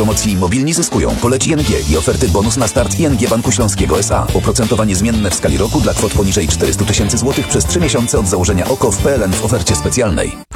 promocji Mobilni zyskują. Poleć ING i oferty bonus na start ING Banku Śląskiego S.A. Oprocentowanie zmienne w skali roku dla kwot poniżej 400 000 złotych przez 3 miesiące od założenia OKO w PLN w ofercie specjalnej.